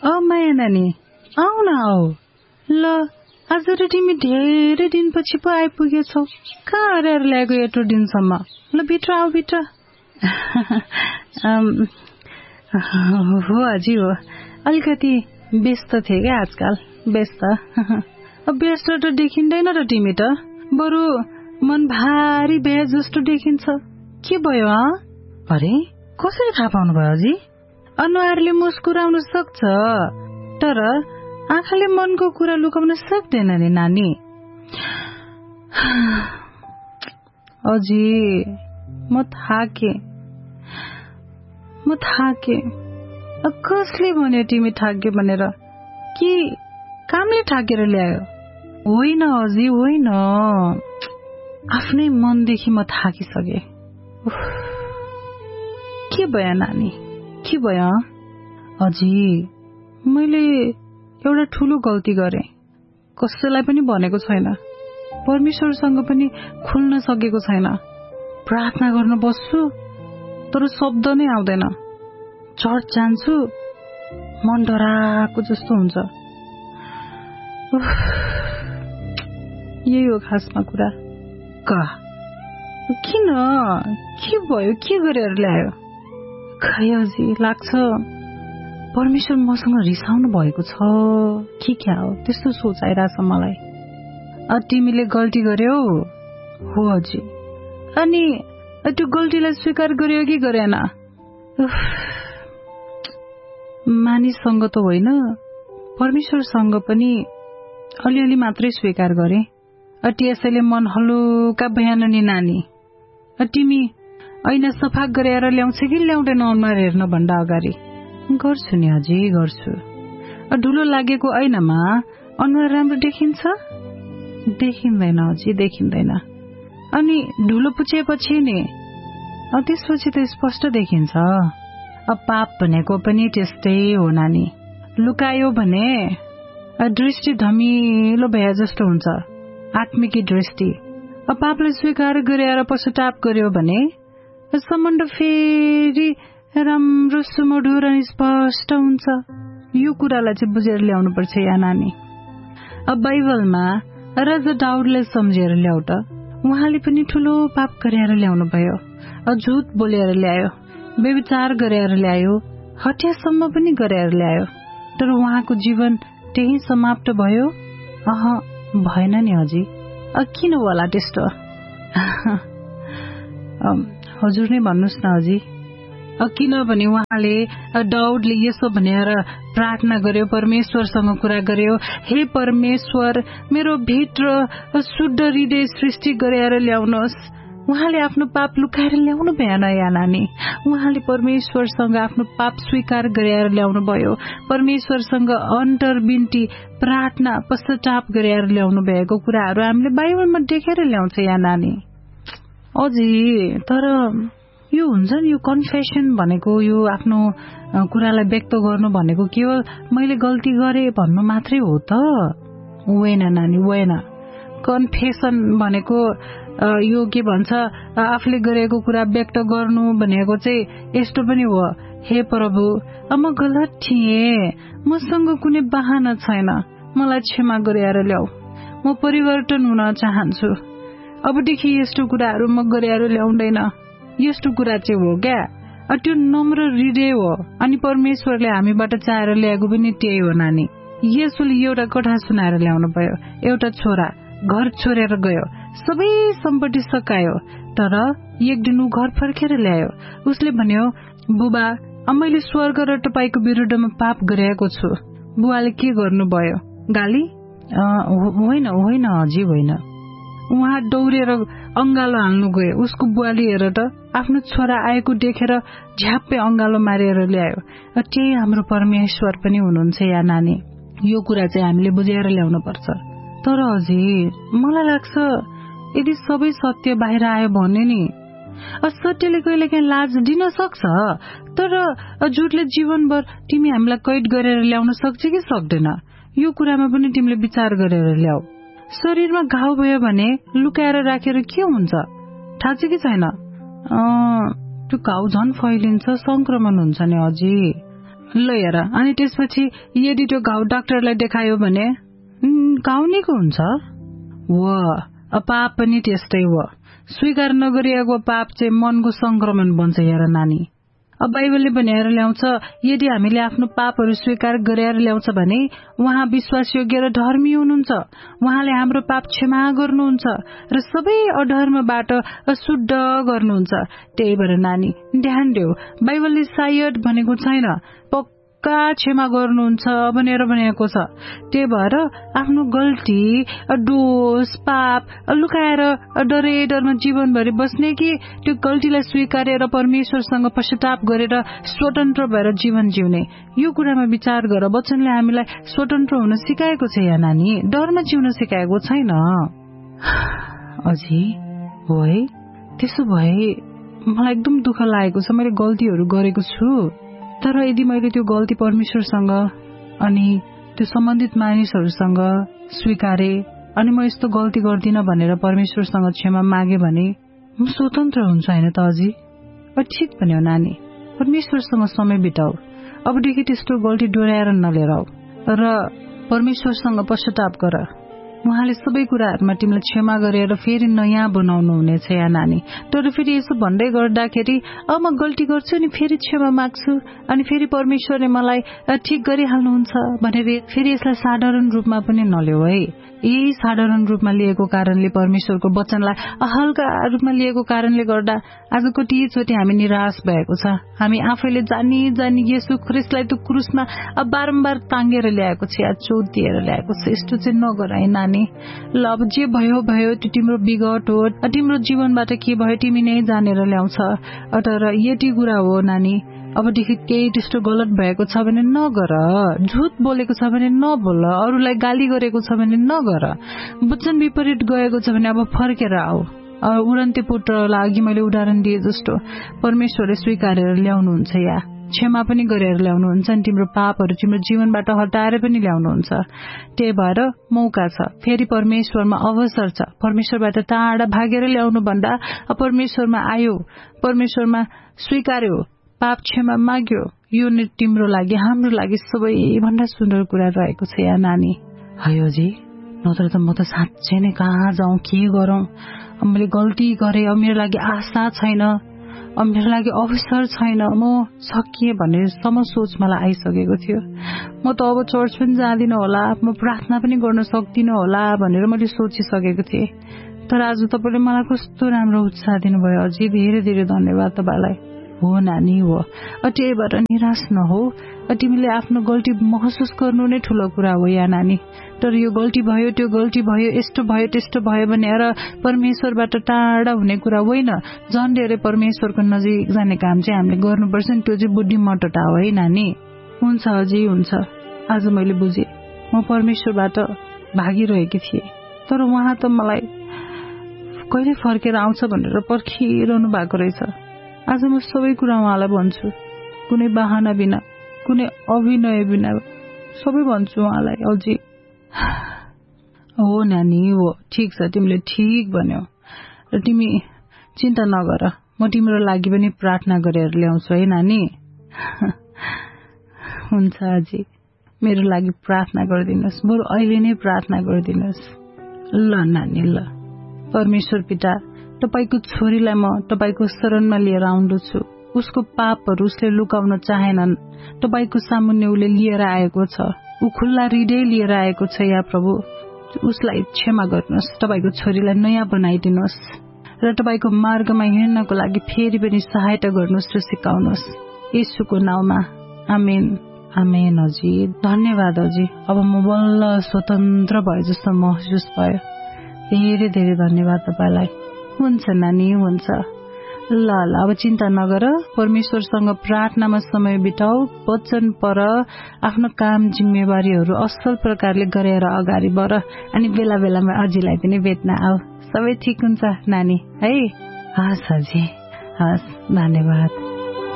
माया नानी आऊ न आऊ। ल आज त तिमी धेरै दिनपछि पो आइपुगेछौ। कहाँ हराएर ल्याएको यत्रो दिनसम्म? ल भित्र आऊ भित्र। हो अजी हो, अलिकति व्यस्त थिए क्या आजकल। व्यस्त व्यस्त त देखिँदैन र तिमी त, बरु मन भारी बेह जस्तो देखिन्छ। के भयो? अरे कसरी थाहा पाउनु भयो अजी? अनुहारले मुस्कुराउन सक्छ तर आँखाले मनको कुरा लुकाउन सक्दैन नि नानी। अजी म थाके। कसले भन्यो तिमी थाके भनेर? कि कामले थाकेर ल्यायो? होइन अजी होइन, आफ्नै मनदेखि म थाकिसके। के भयो नानी, के भयो? अजी मैले एउटा ठूलो गल्ती गरे। कसैलाई पनि भनेको छैन, परमेश्वरसँग पनि खुल्न सकेको छैन। प्रार्थना गर्न बस्छु तर शब्द नै आउँदैन। चर्च जान्छु, मन डराएको जस्तो हुन्छ। यही हो खासमा कुरा। किन? के भयो? के गरेर ल्यायो? खै अजी लाग्छ परमेश्वर मसँग रिसाउनु भएको छ कि क्या हो, त्यस्तो सोच आइरहेछ मलाई। तिमीले गल्ती गर्यौ? हो अजी। अनि त्यो गल्तीलाई स्वीकार गर्यो कि गरेन? मानिससँग त होइन, परमेश्वरसँग पनि अलिअलि मात्रै स्वीकार गरे। त्यसैले मन हलुका भएन नि नानी। तिमी ऐना सफा गरेर ल्याउँछ कि ल्याउँदैन अनुहार हेर्न भन्दा अगाडि? गर्छु नि अझै गर्छु। धुलो लागेको ऐनामा अनुहार राम्रो देखिन्छ? देखिँदैन अझै, देखिँदैन। अनि धुलो पुछेपछि नि त्यसपछि त स्पष्ट देखिन्छ। पाप भनेको पनि त्यस्तै हो नानी। लुकायो भने दृष्टि धमिलो भए जस्तो हुन्छ, आत्मिकी दृष्टि। पापलाई स्वीकार गरेर पश्चाताप गर्यो भने सम्बन्ध फेरि राम्रो सुमधुर अनि स्पष्ट हुन्छ। यो कुरालाई चाहिँ बुझेर ल्याउनु पर्छ या नानी। बाइबलमा राजा दाउदलाई सम्झेर ल्याउ त। उहाँले पनि ठूलो पाप गरेर ल्याउनु भयो। झुट बोलेर ल्यायो, व्यभिचार गरेर ल्यायो, हत्यासम्म पनि गरेर ल्यायो। तर उहाँको जीवन त्यही समाप्त भयो? भएन नि अझै। किन होला त्यस्तो? हजुर नै भन्नुहोस् न अझै। किनभने उहाँले दाउदले यसो भनेर प्रार्थना गर्यो, परमेश्वरसँग कुरा गर्यो, हे परमेश्वर मेरो भित्र शुद्ध हृदय सृष्टि गरेर ल्याउनुहोस्। उहाँले आफ्नो पाप लुकाएर ल्याउनु भएन या नानी। उहाँले परमेश्वरसँग आफ्नो पाप स्वीकार गरेर ल्याउनु भयो। परमेश्वरसँग अन्तर्विन्ती प्रार्थना पश्चाताप गरेर ल्याउनु भएको कुराहरू हामीले बाइबलमा देखेर ल्याउँछ या नानी। अझै तर यो हुन्छ नि, यो कन्फेसन भनेको, यो आफ्नो कुरालाई व्यक्त गर्नु भनेको केवल मैले गल्ती गरे भन्नु मात्रै हो त? होइन नानी, होइन। कन्फेसन भनेको यो के भन्छ, आफूले गरेको कुरा व्यक्त गर्नु भनेको चाहिँ यस्तो पनि हो, हे प्रभु म गलत थिएँ, मसँग कुनै बहाना छैन, मलाई क्षमा गरेर ल्याऊ, म परिवर्तन हुन चाहन्छु, अबदेखि यस्तो कुराहरू म गरेर ल्याउँदैन। यस्तो कुरा चाहिँ हो क्या, त्यो नम्र हृदय हो। अनि परमेश्वरले हामीबाट चाहेर ल्याएको पनि त्यही हो नानी। यसोले एउटा कथा सुनाएर ल्याउनु भयो। एउटा छोरा घर छोडेर गयो, सबै सम्पत्ति सकायो, तर एक दिन ऊ घर फर्केर ल्यायो। उसले भन्यो, बुबा मैले स्वर्ग र तपाईको विरुद्धमा पाप गरेको छु। बुवाले के गर्नुभयो? गाली? होइन होइन अझै होइन। उहाँ दौडेर अंगालो हाल्नु गयो। उसको बुवाले हेर त आफ्नो छोरा आएको देखेर झ्याप्पै अंगालो मारेर ल्यायो। त्यही हाम्रो परमेश्वर पनि हुनुहुन्छ या नानी। यो कुरा चाहिँ हामीले बुझेर ल्याउनु पर्छ। तर अझै मलाई लाग्छ यदि सबै सत्य बाहिर आयो भने नि, सत्यले कहिलेकाहीँ लाज दिन सक्छ, तर झुटले जीवनभर तिमी हामीलाई कैद गरेर ल्याउन सक्छ कि सक्दैन? यो कुरामा पनि तिमीले विचार गरेर ल्याऊ। शरीरमा घाउ भयो भने लुकाएर राखेर के हुन्छ थाहा छ कि छैन? त्यो घाउ झन् फैलिन्छ, संक्रमण हुन्छ नि अझै। ल हेर, अनि त्यसपछि यदि त्यो घाउ डाक्टरलाई देखायो भने घाउ निको हुन्छ। पाप पनि त्यस्तै हो। स्वीकार नगरिएको पाप चाहिँ मनको संक्रमण बन्छ। हेर नानी, बाइबलले भनेर ल्याउँछ, यदि हामीले आफ्नो पापहरू स्वीकार गरेर ल्याउँछ भने उहाँ विश्वासयोग्य र धर्मी हुनुहुन्छ। उहाँले हाम्रो पाप क्षमा गर्नुहुन्छ र सबै अधर्मबाट शुद्ध गर्नुहुन्छ। त्यही भएर नानी ध्यान देऊ, बाइबलले सायद भनेको छैन, पक्का क्षमा गर्नुहुन्छ भनेर भनेको छ। त्यही भएर आफ्नो गल्ती, दोष, पाप लुकाएर डरे डरमा जीवनभरि बस्ने कि त्यो गल्तीलाई स्वीकारेर परमेश्वरसँग पश्चाताप गरेर स्वतन्त्र भएर जीवन जिउने, यो कुरामा विचार गर। वचनले हामीलाई स्वतन्त्र हुन सिकाएको छ या नानी, डरमा जिउन सिकाएको छैन। अझै हो है, त्यसो भए मलाई एकदम दुःख लागेको छ। मैले गल्तीहरू गरेको छु, तर यदि मैले त्यो गल्ती परमेश्वरसँग अनि त्यो सम्बन्धित मानिसहरूसँग स्वीकारे अनि म यस्तो गल्ती गर्दिन भनेर परमेश्वरसँग क्षमा मागे भने म स्वतन्त्र हुन्छु हैन त अझै? ठिक भन्यो नानी, परमेश्वरसँग समय बिताऊ। अबदेखि त्यस्तो गल्ती दोहोऱ्याएर नलिएर आऊ र परमेश्वरसँग पश्चाताप गर। उहाँले सबै कुराहरूमा तिमीलाई क्षमा गरेर फेरि नयाँ बनाउनु हुनेछ या नानी। तर फेरि यसो भन्दै गर्दाखेरि म गल्ती गर्छु अनि फेरि क्षमा माग्छु अनि फेरि परमेश्वरले मलाई ठिक गरिहाल्नुहुन्छ भनेर फेरि यसलाई साधारण रूपमा पनि नल्याऊ है। यही साधारण रूपमा लिएको कारणले, परमेश्वरको वचनलाई हल्का रूपमा लिएको कारणले गर्दा आज कतिचोटि हामी निराश भएको छ। हामी आफैले जानी जानी येशू ख्रीष्टलाई त्यो क्रुसमा बारम्बार टाँगेर ल्याएको छ या चोट दिएर ल्याएको छ। यस्तो चाहिँ नगर है नानी। ल अब जे भयो भयो, त्यो तिम्रो विगत हो, तिम्रो जीवनबाट के भयो तिमी नै जानेर ल्याउँछ। तर यति कुरा हो नानी, अबदेखि केही त्यस्तो गलत भएको छ भने नगर, झुट बोलेको छ भने नबोल, अरूलाई गाली गरेको छ भने नगर, वचन विपरीत गएको छ भने अब फर्केर आऊ। उडन्ते पुत्रलाई अघि मैले उदाहरण दिए जस्तो परमेश्वरले स्वीकारेर ल्याउनुहुन्छ या क्षमा पनि गरेर ल्याउनुहुन्छ अनि तिम्रो पापहरू तिम्रो जीवनबाट हटाएर पनि ल्याउनुहुन्छ। त्यही भएर मौका छ, फेरि परमेश्वरमा अवसर छ। परमेश्वरबाट टाढा भागेर ल्याउनु भन्दा परमेश्वरमा आयो, परमेश्वरमा स्वीकार्यो, पाप क्षमा माग्यो, यो नै तिम्रो लागि हाम्रो लागि सबैभन्दा सुन्दर कुरा रहेको छ या नानी। है जी, नत्र त म त साँच्चै नै कहाँ जाउँ, के गरौँ, मैले गल्ती गरेँ, अब मेरो लागि आशा छैन, अब मेरो लागि अवसर छैन, म सकिएँ भन्ने सोच मलाई आइसकेको थियो। म त अब चर्च पनि जाँदिन होला, म प्रार्थना पनि गर्न सक्दिनँ होला भनेर मैले सोचिसकेको थिएँ। तर आज तपाईँले मलाई कस्तो राम्रो उत्साह दिनुभयो। अझै धेरै धेरै धन्यवाद तपाईँलाई। हो नानी हो, त्यही भएर निराश नहो। तिमीले आफ्नो गल्ती महसुस गर्नु नै ठुलो कुरा हो या नानी। तर यो गल्ती भयो, त्यो गल्ती भयो, यस्तो भयो त्यस्तो भयो भनेर परमेश्वरबाट टाढा हुने कुरा होइन। झन् धेरै परमेश्वरको नजिक जाने काम चाहिँ हामीले गर्नुपर्छ नि, त्यो चाहिँ बुद्धिमत्ता हो है नानी। हुन्छ अझै हुन्छ, आज मैले बुझेँ। म परमेश्वरबाट भागिरहेकी थिएँ, तर उहाँ त मलाई कहिले फर्केर आउँछ भनेर पर्खिरहनु भएको रहेछ। आज म सबै कुरा उहाँलाई भन्छु, कुनै बहाना बिना, कुनै अभिनय बिना सबै भन्छु उहाँलाई। अझै हो नानी हो, ठिक छ, तिमीले ठिक भन्यौ र तिमी चिन्ता नगर, म तिम्रो लागि पनि प्रार्थना गरेर ल्याउँछु है नानी। हुन्छ अझै, मेरो लागि प्रार्थना गरिदिनुहोस्, बरु अहिले नै प्रार्थना गरिदिनुहोस्। ल नानी, ल। परमेश्वर पिता, तपाईको छोरीलाई म तपाईको शरणमा लिएर आउँदछु। उसको पापहरू उसले लुकाउन चाहेनन्, तपाईको सामुन्ने उसले लिएर आएको छ। ऊ खुल्ला हृदय लिएर आएको छ या प्रभु, उसलाई क्षमा गर्नुहोस्, तपाईको छोरीलाई नयाँ बनाइदिनुहोस् र तपाईको मार्गमा हिँड्नको लागि फेरि पनि सहायता गर्नुहोस् र सिकाउनुहोस्, येशूको नाउँमा, आमेन। आमेन अजी, धन्यवाद अजी। अब म बल्ल स्वतन्त्र भए जस्तो महसुस भयो। धेरै धेरै धन्यवाद तपाईलाई। हुन्छ नानी, हुन्छ। ल ल, अब चिन्ता नगर, परमेश्वरसँग प्रार्थनामा समय बिताऊ, वचन पढ, आफ्नो काम जिम्मेवारीहरू असल प्रकारले गरेर अगाडि बढ अनि बेला बेलामा अजीलाई पनि भेट्न आऊ। सबै ठिक हुन्छ नानी है। हस् अजी, हस्, धन्यवाद।